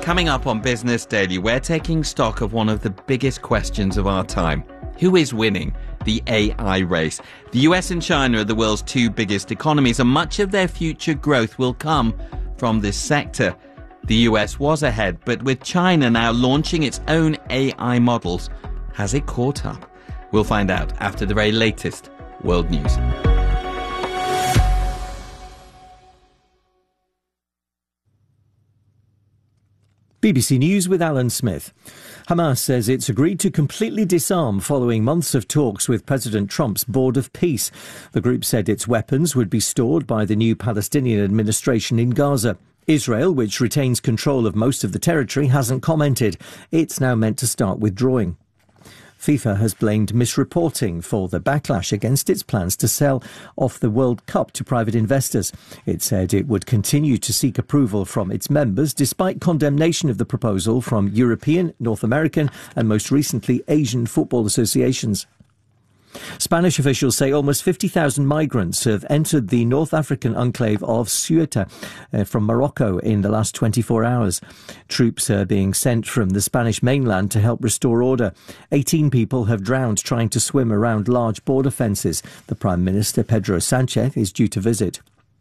Coming up on Business Daily, we're taking stock of one of the biggest questions of our time. Who is winning the AI race? The US and China are the world's two biggest economies, and much of their future growth will come from this sector. The US was ahead, but with China now launching its own AI models, has it caught up? We'll find out after the very latest world news. BBC News with Alan Smith. Hamas says it's agreed to completely disarm following months of talks with President Trump's Board of Peace. The group said its weapons would be stored by the new Palestinian administration in Gaza. Israel, which retains control of most of the territory, hasn't commented. It's now meant to start withdrawing. FIFA has blamed misreporting for the backlash against its plans to sell off the World Cup to private investors. It said it would continue to seek approval from its members despite condemnation of the proposal from European, North American and most recently Asian football associations. Spanish officials say almost 50,000 migrants have entered the North African enclave of Ceuta from Morocco in the last 24 hours. Troops are being sent from the Spanish mainland to help restore order. 18 people have drowned trying to swim around large border fences. The Prime Minister, Pedro Sanchez, is due to visit.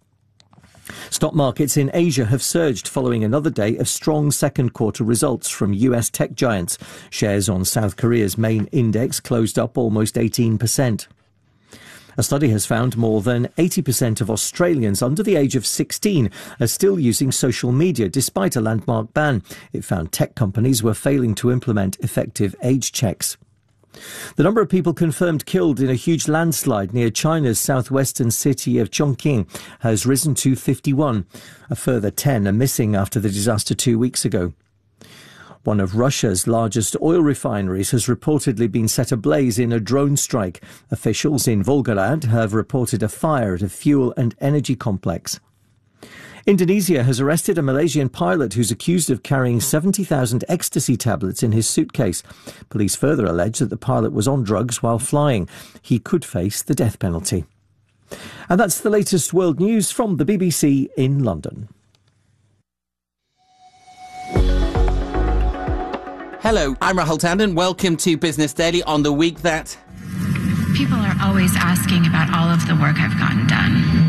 Stock markets in Asia have surged following another day of strong second quarter results from US tech giants. Shares on South Korea's main index closed up almost 18%. A study has found more than 80% of Australians under the age of 16 are still using social media despite a landmark ban. It found tech companies were failing to implement effective age checks. The number of people confirmed killed in a huge landslide near China's southwestern city of Chongqing has risen to 51. A further 10 are missing after the disaster 2 weeks ago. One of Russia's largest oil refineries has reportedly been set ablaze in a drone strike. Officials in Volgograd have reported a fire at a fuel and energy complex. Indonesia has arrested a Malaysian pilot who's accused of carrying 70,000 ecstasy tablets in his suitcase. Police further allege that the pilot was on drugs while flying. He could face the death penalty. And that's the latest world news from the BBC in London. Hello, I'm Rahul Tandon. Welcome to Business Daily on the week that... People are always asking about all of the work I've gotten done.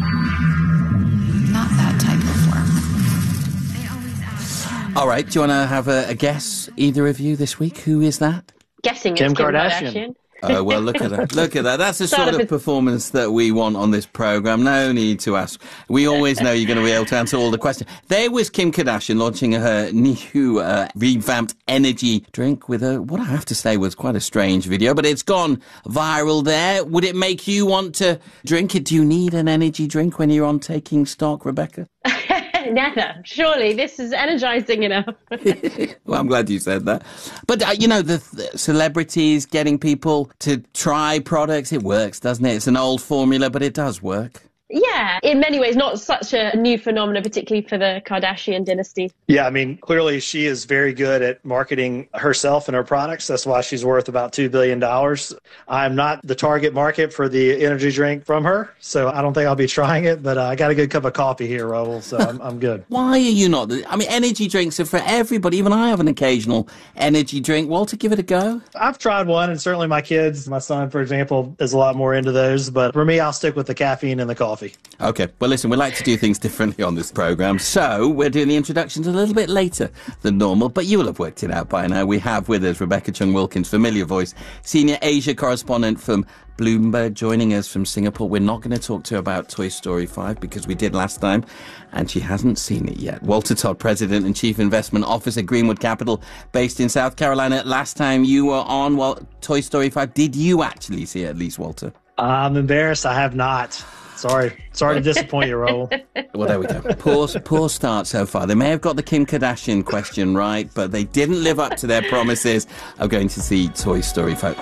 Not that type of work. They always ask. All right, do you want to have a guess, either of you, this week? Who is that? Guessing Kim it's Kim Kardashian. Oh, well, look at that. Look at that. That's the sort of performance that we want on this programme. No need to ask. We always know you're going to be able to answer all the questions. There was Kim Kardashian launching her new revamped energy drink with what I have to say was quite a strange video, but it's gone viral there. Would it make you want to drink it? Do you need an energy drink when you're on Taking Stock, Rebecca? Never. Surely this is energising enough. Well, I'm glad you said that. But, the celebrities getting people to try products, it works, doesn't it? It's an old formula, but it does work. Yeah, in many ways, not such a new phenomenon, particularly for the Kardashian dynasty. Yeah, I mean, clearly she is very good at marketing herself and her products. That's why she's worth about $2 billion. I'm not the target market for the energy drink from her, so I don't think I'll be trying it, but I got a good cup of coffee here, Raoul, so I'm good. Why are you not? I mean, energy drinks are for everybody. Even I have an occasional energy drink. Walter, give it a go. I've tried one, and certainly my kids, my son, for example, is a lot more into those, but for me, I'll stick with the caffeine and the coffee. Okay, well listen, we like to do things differently on this programme, so we're doing the introductions a little bit later than normal, but you will have worked it out by now. We have with us Rebecca Chung-Wilkins, familiar voice, senior Asia correspondent from Bloomberg, joining us from Singapore. We're not going to talk to her about Toy Story 5 because we did last time and she hasn't seen it yet. Walter Todd, President and Chief Investment Officer, Greenwood Capital, based in South Carolina. Last time you were on Toy Story 5, did you actually see it at least, Walter? I'm embarrassed. I have not. Sorry to disappoint you, Raoul. Well, there we go. Poor start so far. They may have got the Kim Kardashian question right, but they didn't live up to their promises of going to see Toy Story 5.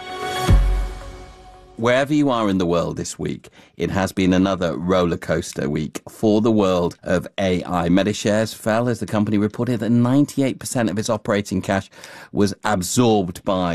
Wherever you are in the world this week, it has been another roller coaster week for the world of AI. Meta shares fell as the company reported that 98% of its operating cash was absorbed by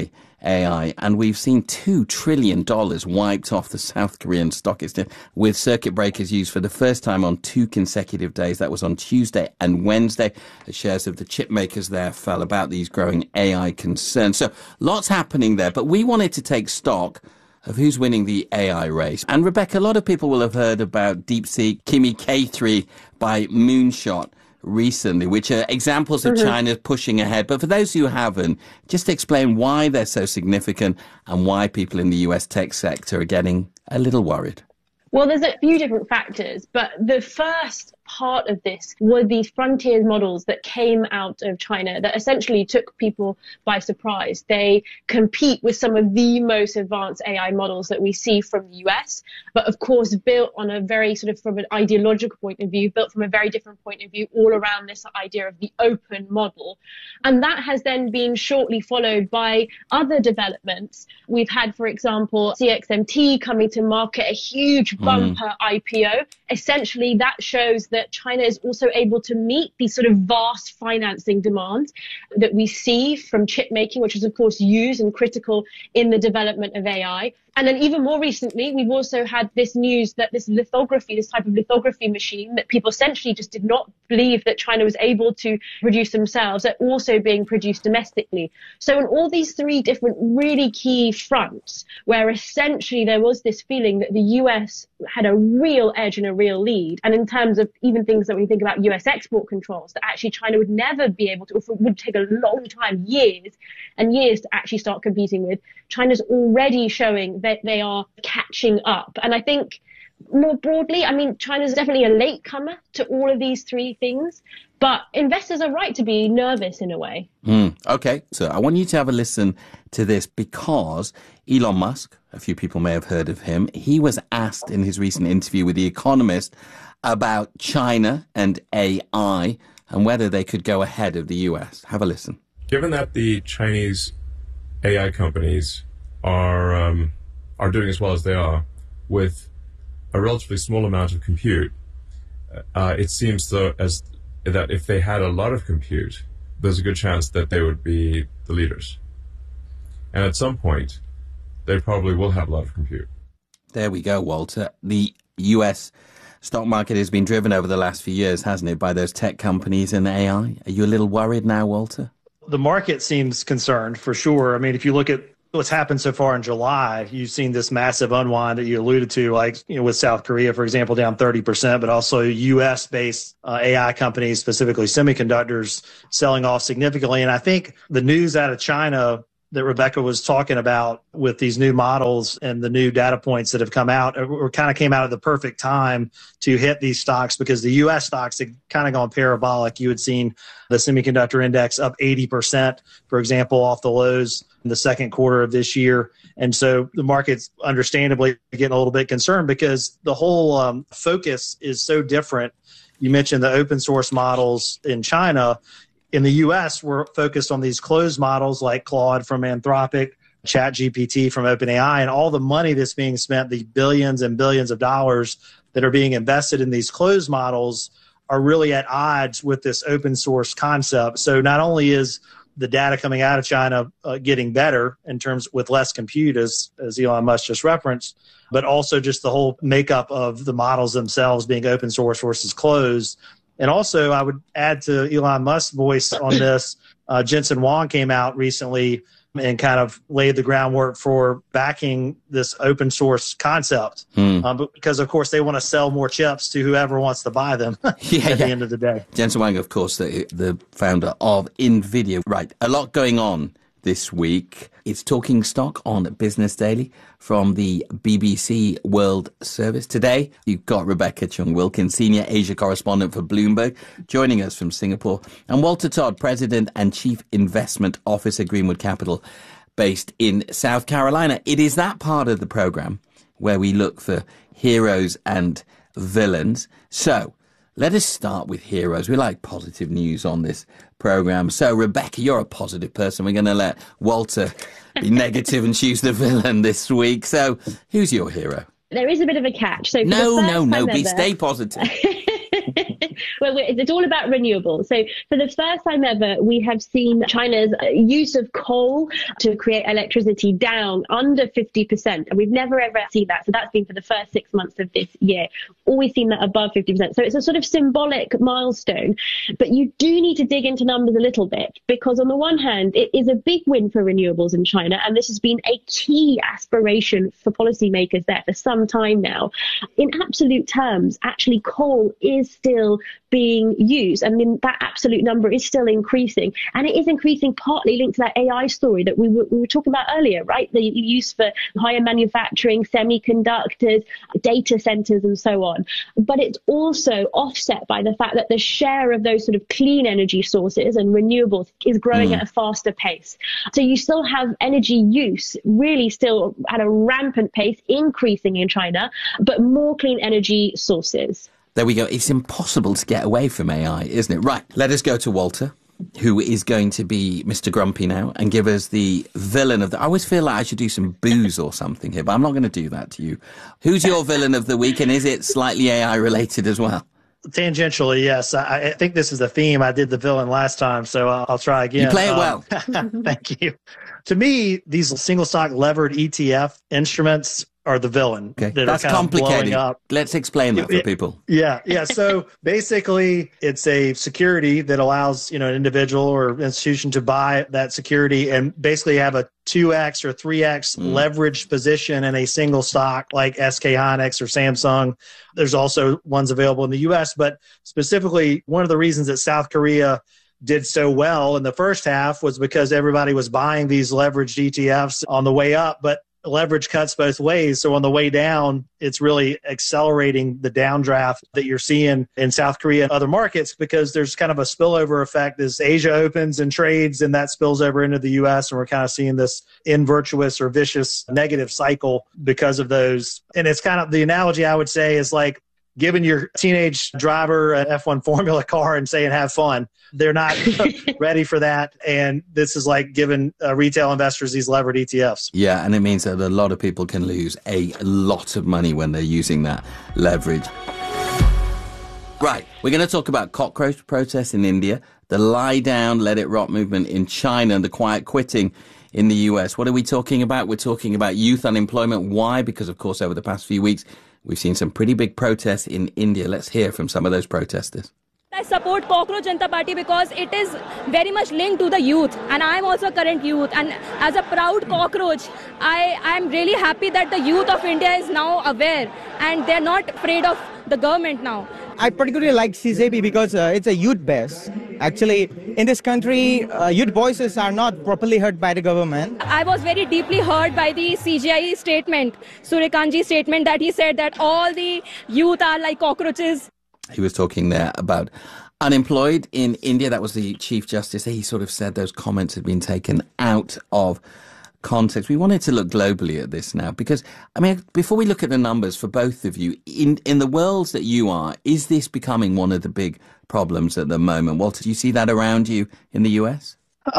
AI, and we've seen $2 trillion wiped off the South Korean stock exchange, with circuit breakers used for the first time on 2 consecutive days. That was on Tuesday and Wednesday. The shares of the chip makers there fell about these growing AI concerns. So lots happening there, but we wanted to take stock of who's winning the AI race. And Rebecca, a lot of people will have heard about DeepSeek, Kimi K3 by Moonshot recently, which are examples of China pushing ahead. But for those who haven't, just explain why they're so significant and why people in the US tech sector are getting a little worried. Well, there's a few different factors, but the first part of this were these frontier models that came out of China that essentially took people by surprise. They compete with some of the most advanced AI models that we see from the US, but of course built on a very sort of from an ideological point of view, built from a very different point of view, all around this idea of the open model. And that has then been shortly followed by other developments. We've had, for example, CXMT coming to market, a huge bumper IPO. Essentially, that shows that China is also able to meet these sort of vast financing demands that we see from chip making, which is, of course, used and critical in the development of AI. And then even more recently, we've also had this news that this lithography, this type of lithography machine that people essentially just did not believe that China was able to produce themselves, are also being produced domestically. So in all these three different really key fronts, where essentially there was this feeling that the US had a real edge and a real lead, and in terms of even things that we think about US export controls, that actually China would never be able to, or would take a long time, years and years to actually start competing with, China's already showing that they are catching up. And I think more broadly, I mean, China's definitely a latecomer to all of these three things, but investors are right to be nervous in a way. Okay, so I want you to have a listen to this because Elon Musk, a few people may have heard of him, he was asked in his recent interview with The Economist about China and AI and whether they could go ahead of the US. Have a listen. Given that the Chinese AI companies are doing as well as they are with a relatively small amount of compute, it seems though as that if they had a lot of compute, there's a good chance that they would be the leaders. And at some point, they probably will have a lot of compute. There we go, Walter. The US stock market has been driven over the last few years, hasn't it, by those tech companies and AI? Are you a little worried now, Walter? The market seems concerned for sure. I mean, if you look at what's happened so far in July, you've seen this massive unwind that you alluded to, like, you know, with South Korea, for example, down 30%, but also US-based AI companies, specifically semiconductors, selling off significantly. And I think the news out of China that Rebecca was talking about with these new models and the new data points that have come out kind of came out at the perfect time to hit these stocks, because the U.S. stocks had kind of gone parabolic. You had seen the semiconductor index up 80%, for example, off the lows in the second quarter of this year. And so the market's understandably getting a little bit concerned because the whole focus is so different. You mentioned the open source models in China. In the U.S., we're focused on these closed models like Claude from Anthropic, ChatGPT from OpenAI, and all the money that's being spent, the billions and billions of dollars that are being invested in these closed models, are really at odds with this open source concept. So not only is the data coming out of China getting better in terms with less compute, as Elon Musk just referenced, but also just the whole makeup of the models themselves being open source versus closed. And also, I would add to Elon Musk's voice on this, Jensen Huang came out recently and kind of laid the groundwork for backing this open source concept, because, of course, they want to sell more chips to whoever wants to buy them at the end of the day. Jensen Huang, of course, the founder of NVIDIA. Right, a lot going on this week. It's Talking Stock on Business Daily from the BBC World Service. Today, you've got Rebecca Chung-Wilkins, Senior Asia Correspondent for Bloomberg, joining us from Singapore, and Walter Todd, President and Chief Investment Officer, Greenwood Capital, based in South Carolina. It is that part of the program where we look for heroes and villains. So, let us start with heroes. We like positive news on this program. So, Rebecca, you're a positive person. We're going to let Walter be negative and choose the villain this week. So, who's your hero? There is a bit of a catch. So No. Stay positive. Well, it's all about renewables. So for the first time ever, we have seen China's use of coal to create electricity down under 50%. And we've never, ever seen that. So that's been for the first 6 months of this year. Always seen that above 50%. So it's a sort of symbolic milestone. But you do need to dig into numbers a little bit, because on the one hand, it is a big win for renewables in China. And this has been a key aspiration for policymakers there for some time now. In absolute terms, actually, coal is still being used. I mean, that absolute number is still increasing. And it is increasing partly linked to that AI story that we were talking about earlier, right? The use for higher manufacturing, semiconductors, data centers, and so on. But it's also offset by the fact that the share of those sort of clean energy sources and renewables is growing at a faster pace. So you still have energy use really still at a rampant pace, increasing in China, but more clean energy sources. There we go. It's impossible to get away from AI, isn't it? Right. Let us go to Walter, who is going to be Mr. Grumpy now and give us the villain of the... I always feel like I should do some booze or something here, but I'm not going to do that to you. Who's your villain of the week, and is it slightly AI related as well? Tangentially, yes. I think this is the theme. I did the villain last time, so I'll try again. You play it well. Thank you. To me, these single stock levered ETF instruments are the villain. Okay. That's complicated. Let's explain that for people. Yeah. So basically, it's a security that allows, an individual or institution to buy that security and basically have a 2x or 3x leveraged position in a single stock like SK Hynix or Samsung. There's also ones available in the US, but specifically one of the reasons that South Korea did so well in the first half was because everybody was buying these leveraged ETFs on the way up, but leverage cuts both ways. So on the way down, it's really accelerating the downdraft that you're seeing in South Korea and other markets, because there's kind of a spillover effect as Asia opens and trades, and that spills over into the US. And we're kind of seeing this invirtuous or vicious negative cycle because of those. And it's kind of the analogy I would say is like giving your teenage driver an F1 Formula car and saying, have fun. They're not ready for that. And this is like giving retail investors these levered ETFs. Yeah, and it means that a lot of people can lose a lot of money when they're using that leverage. Right, we're going to talk about cockroach protests in India, the lie down, let it rot movement in China, and the quiet quitting in the US. What are we talking about? We're talking about youth unemployment. Why? Because, of course, over the past few weeks, we've seen some pretty big protests in India. Let's hear from some of those protesters. I support Cockroach Janata Party because it is very much linked to the youth, and I am also current youth, and as a proud cockroach, I am really happy that the youth of India is now aware and they're not afraid of the government now. I particularly like CJP because it's a youth base. Actually, in this country, youth voices are not properly heard by the government. I was very deeply hurt by the CGI statement, Suryakanji's statement, that he said that all the youth are like cockroaches. He was talking there about unemployed in India. That was the Chief Justice. He sort of said those comments had been taken out of context. We wanted to look globally at this now because, I mean, before we look at the numbers for both of you, in the worlds that you are, is this becoming one of the big problems at the moment? Walter, do you see that around you in the US?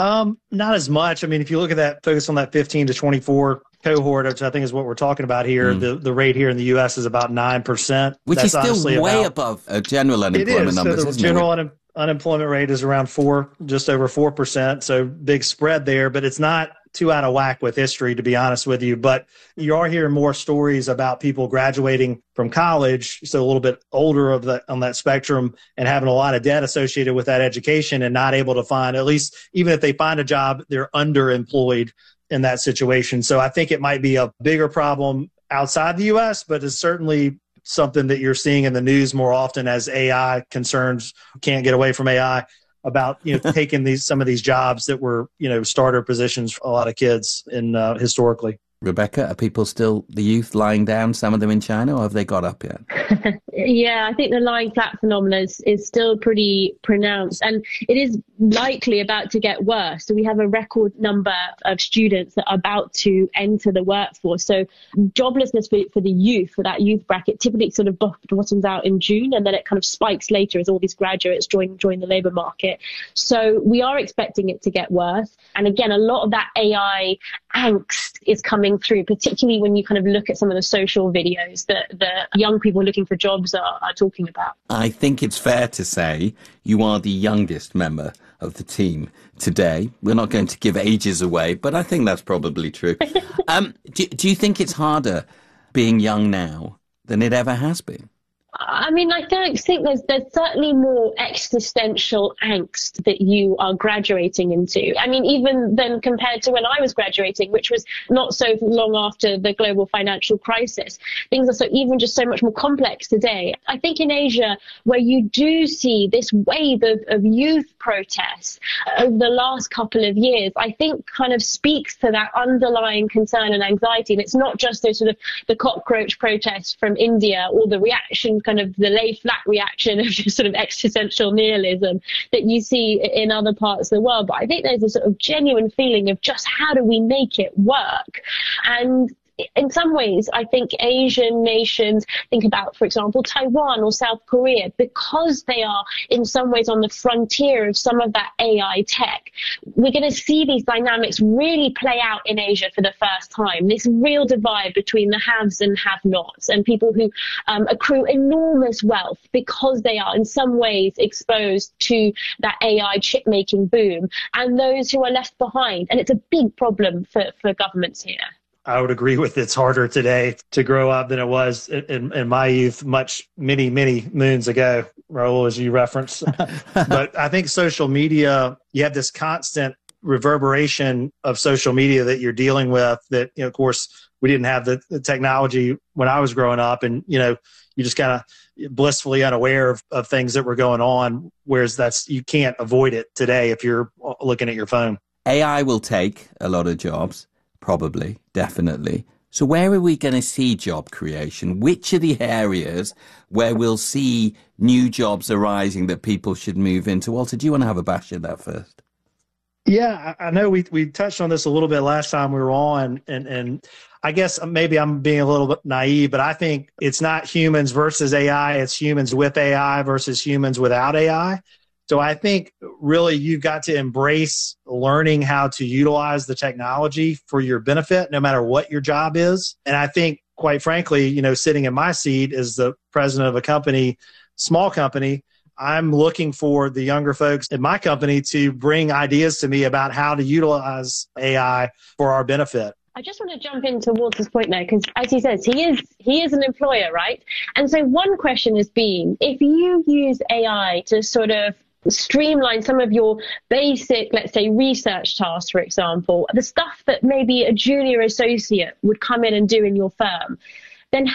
Not as much. I mean, if you look at that, focus on that 15 to 24 cohort, which I think is what we're talking about here, the rate here in the U.S. is about 9%. Which is still way above general unemployment numbers, so the general unemployment rate is around just over 4%, so big spread there, but it's not too out of whack with history, to be honest with you. But you are hearing more stories about people graduating from college, so a little bit older on that spectrum, and having a lot of debt associated with that education and not able to find, at least even if they find a job, they're underemployed in that situation. So I think it might be a bigger problem outside the U.S., but it's certainly something that you're seeing in the news more often as AI concerns can't get away from AI about, taking some of these jobs that were, starter positions for a lot of kids in historically. Rebecca, are people still, the youth, lying down, some of them in China, or have they got up yet? Yeah, I think the lying flat phenomenon is still pretty pronounced, and it is likely about to get worse. So we have a record number of students that are about to enter the workforce. So joblessness for the youth, for that youth bracket, typically sort of bottoms out in June, and then it kind of spikes later as all these graduates join the labour market. So we are expecting it to get worse. And again, a lot of that AI angst is coming coming through, particularly when you kind of look at some of the social videos that the young people looking for jobs are talking about? I think it's fair to say you are the youngest member of the team today. We're not going to give ages away, but I think that's probably true. Do you think it's harder being young now than it ever has been? I mean, I don't think there's certainly more existential angst that you are graduating into. I mean, even then compared to when I was graduating, which was not so long after the global financial crisis, things are even just so much more complex today. I think in Asia, where you do see this wave of youth protests over the last couple of years, I think kind of speaks to that underlying concern and anxiety. And it's not just those sort of the cockroach protests from India or the reaction, kind of the lay flat reaction of just sort of existential nihilism that you see in other parts of the world. But I think there's a sort of genuine feeling of just how do we make it work? And in some ways, I think Asian nations think about, for example, Taiwan or South Korea, because they are in some ways on the frontier of some of that AI tech. We're going to see these dynamics really play out in Asia for the first time. This real divide between the haves and have-nots, and people who accrue enormous wealth because they are in some ways exposed to that AI chip-making boom, and those who are left behind. And it's a big problem for governments here. I would agree with it's harder today to grow up than it was in my youth, many moons ago, Raul, as you referenced. But I think social media, you have this constant reverberation of social media that you're dealing with that, of course, we didn't have the technology when I was growing up, and, you just kind of blissfully unaware of things that were going on, whereas you can't avoid it today if you're looking at your phone. AI will take a lot of jobs. Probably, definitely. So where are we going to see job creation? Which are the areas where we'll see new jobs arising that people should move into? Walter, do you want to have a bash at that first? Yeah, I know we touched on this a little bit last time we were on, and I guess maybe I'm being a little bit naive, but I think it's not humans versus AI, it's humans with AI versus humans without AI. So I think really you've got to embrace learning how to utilize the technology for your benefit, no matter what your job is. And I think, quite frankly, sitting in my seat as the president of a company, small company, I'm looking for the younger folks in my company to bring ideas to me about how to utilize AI for our benefit. I just want to jump into Walter's point there, because as he says, he is an employer, right? And so one question has been, if you use AI to sort of streamline some of your basic, let's say, research tasks, for example, the stuff that maybe a junior associate would come in and do in your firm, then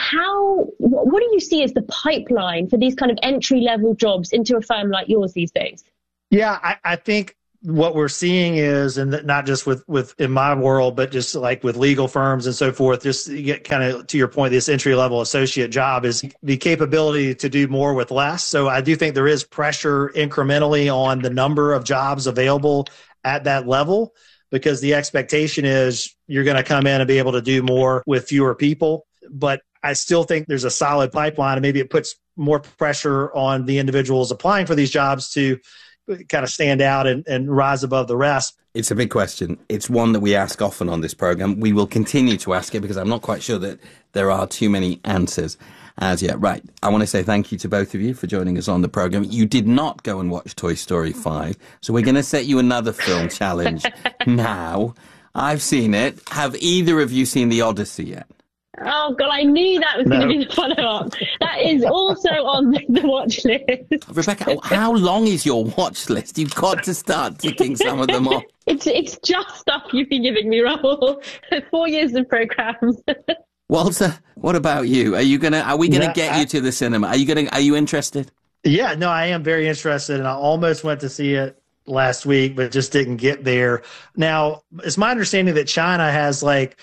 what do you see as the pipeline for these kind of entry-level jobs into a firm like yours these days? Yeah, I think what we're seeing is, and not just with in my world, but just like with legal firms and so forth, just to get kind of to your point, this entry-level associate job is the capability to do more with less. So I do think there is pressure incrementally on the number of jobs available at that level, because the expectation is you're going to come in and be able to do more with fewer people. But I still think there's a solid pipeline, and maybe it puts more pressure on the individuals applying for these jobs to kind of stand out and rise above the rest. It's a big question. It's one that we ask often on this program. We will continue to ask it because I'm not quite sure that there are too many answers as yet. Right. I want to say thank you to both of you for joining us on the program. You did not go and watch Toy Story 5, so we're going to set you another film challenge now. I've seen it. Have either of you seen The Odyssey yet? Oh, God, I knew that was going to be the follow-up. That is also on the watch list. Rebecca, how long is your watch list? You've got to start ticking some of them off. It's just stuff you've been giving me, Raul. 4 years of programs. Walter, what about you? Are we going to get you to the cinema? Are you interested? Yeah, no, I am very interested, and I almost went to see it last week, but just didn't get there. Now, it's my understanding that China has like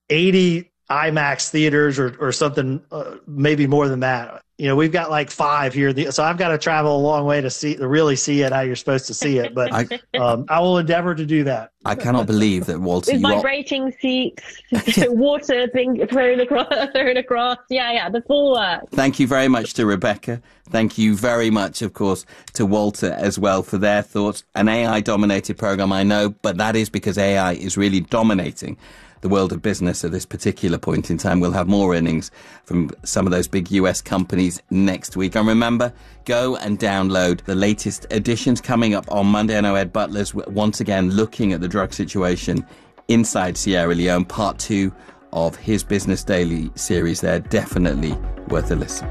80 IMAX theaters or something, maybe more than that. We've got like 5 here. So I've got to travel a long way to really see it how you're supposed to see it. But I will endeavor to do that. I cannot believe that, Walter. With vibrating seats, water being thrown across. Yeah, the full work. Thank you very much to Rebecca. Thank you very much, of course, to Walter as well for their thoughts. An AI-dominated program, I know, but that is because AI is really dominating the world of business at this particular point in time. We'll have more earnings from some of those big US companies next week. And remember, go and download the latest editions coming up on Monday. I know Ed Butler's once again looking at the drug situation inside Sierra Leone, part 2 of his Business Daily series there. Definitely worth a listen.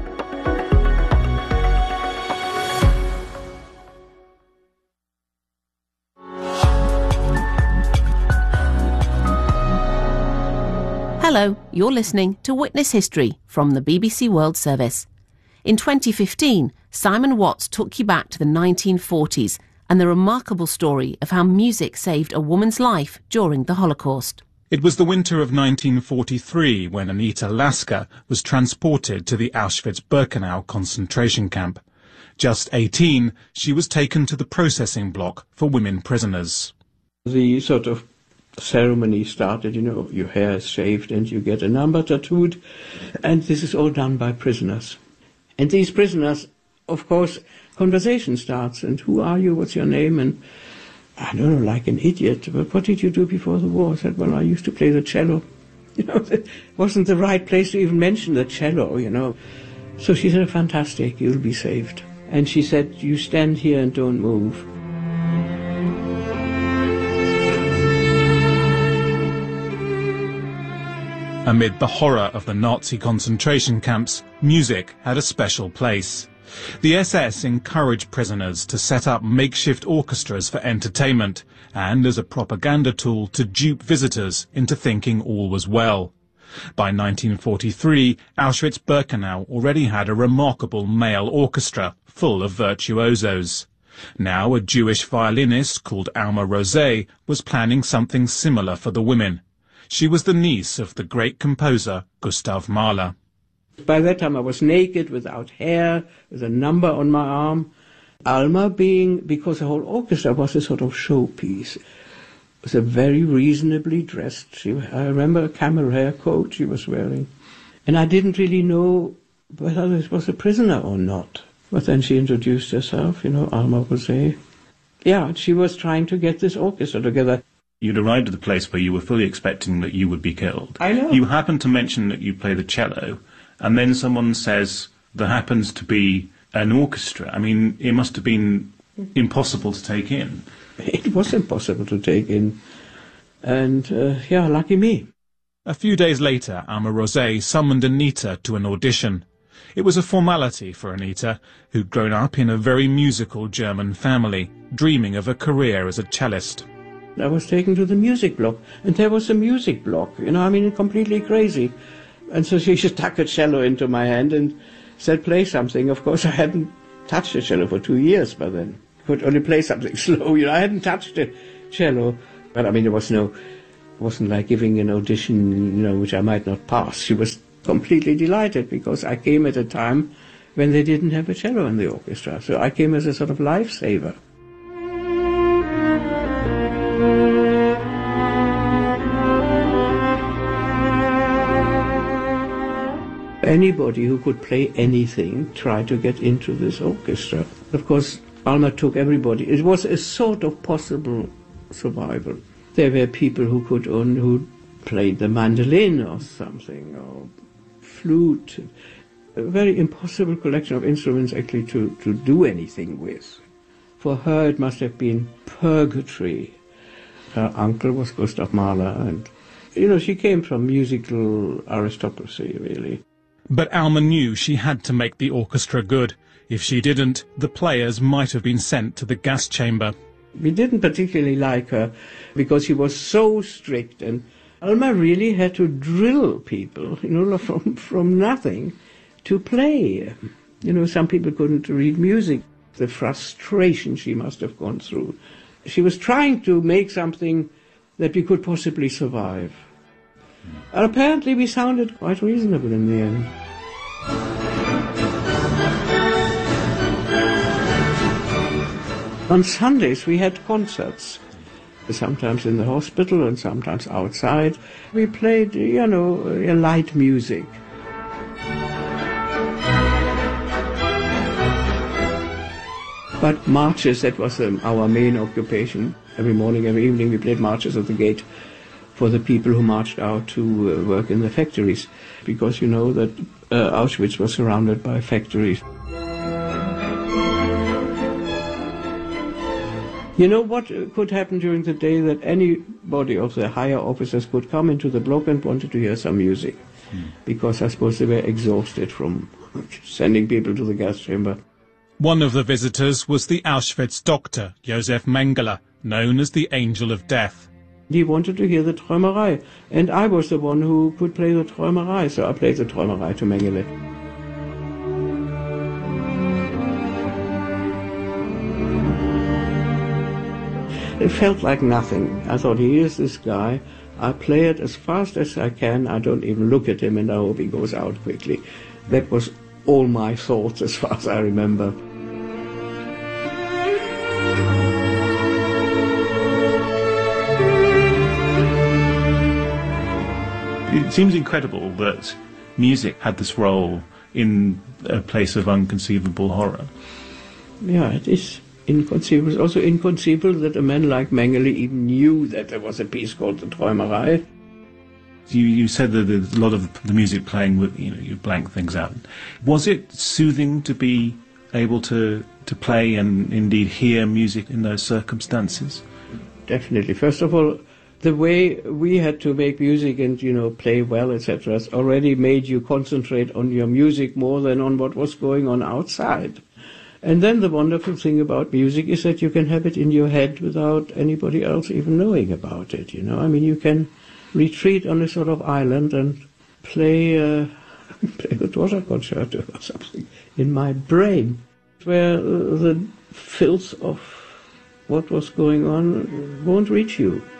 Hello, you're listening to Witness History from the BBC World Service. In 2015, Simon Watts took you back to the 1940s and the remarkable story of how music saved a woman's life during the Holocaust. It was the winter of 1943 when Anita Lasker was transported to the Auschwitz-Birkenau concentration camp. Just 18, she was taken to the processing block for women prisoners. The sort of ceremony started, your hair is shaved and you get a number tattooed, and this is all done by prisoners. And these prisoners, of course, conversation starts, and who are you, what's your name, and I don't know, like an idiot, but what did you do before the war? I said, well, I used to play the cello. It wasn't the right place to even mention the cello, So she said, fantastic, you'll be saved. And she said, you stand here and don't move. Amid the horror of the Nazi concentration camps, music had a special place. The SS encouraged prisoners to set up makeshift orchestras for entertainment and as a propaganda tool to dupe visitors into thinking all was well. By 1943, Auschwitz-Birkenau already had a remarkable male orchestra full of virtuosos. Now a Jewish violinist called Alma Rosé was planning something similar for the women. She was the niece of the great composer Gustav Mahler. By that time I was naked, without hair, with a number on my arm. Alma because the whole orchestra was a sort of showpiece, was a very reasonably dressed. I remember a camel hair coat she was wearing. And I didn't really know whether this was a prisoner or not. But then she introduced herself, Alma Rosé. Yeah, she was trying to get this orchestra together. You'd arrived at the place where you were fully expecting that you would be killed. I know. You happened to mention that you play the cello, and then someone says there happens to be an orchestra. I mean, it must have been impossible to take in. It was impossible to take in. And, lucky me. A few days later, Alma Rosé summoned Anita to an audition. It was a formality for Anita, who'd grown up in a very musical German family, dreaming of a career as a cellist. I was taken to the music block, and there was a music block, completely crazy. And so she stuck a cello into my hand and said, play something. Of course, I hadn't touched a cello for 2 years by then. I could only play something slow, I hadn't touched a cello. But, it wasn't like giving an audition, which I might not pass. She was completely delighted because I came at a time when they didn't have a cello in the orchestra. So I came as a sort of lifesaver. Anybody who could play anything tried to get into this orchestra. Of course, Alma took everybody. It was a sort of possible survival. There were people who played the mandolin or something, or flute. A very impossible collection of instruments actually to do anything with. For her it must have been purgatory. Her uncle was Gustav Mahler, and she came from musical aristocracy, really. But Alma knew she had to make the orchestra good. If she didn't, the players might have been sent to the gas chamber. We didn't particularly like her because she was so strict, and Alma really had to drill people, from nothing to play. Some people couldn't read music. The frustration she must have gone through. She was trying to make something that we could possibly survive. And apparently we sounded quite reasonable in the end. On Sundays we had concerts, sometimes in the hospital and sometimes outside. We played, light music. But marches, that was our main occupation. Every morning, every evening we played marches at the gate for the people who marched out to work in the factories, because you know that Auschwitz was surrounded by factories. You know what could happen during the day, that anybody of the higher officers could come into the block and wanted to hear some music, because I suppose they were exhausted from sending people to the gas chamber. One of the visitors was the Auschwitz doctor, Josef Mengele, known as the Angel of Death. He wanted to hear the Träumerei, and I was the one who could play the Träumerei, so I played the Träumerei to Mengele. It felt like nothing. I thought, here's this guy, I play it as fast as I can, I don't even look at him, and I hope he goes out quickly. That was all my thoughts as far as I remember. It seems incredible that music had this role in a place of unconceivable horror. Yeah, it is inconceivable. It's also inconceivable that a man like Mengele even knew that there was a piece called the Träumerei. You said that there's a lot of the music playing with, you blank things out. Was it soothing to be able to play and indeed hear music in those circumstances? Definitely. First of all, the way we had to make music and, play well, etc., has already made you concentrate on your music more than on what was going on outside. And then the wonderful thing about music is that you can have it in your head without anybody else even knowing about it, you can retreat on a sort of island and play the Dvorak Concerto or something in my brain, where the filth of what was going on won't reach you.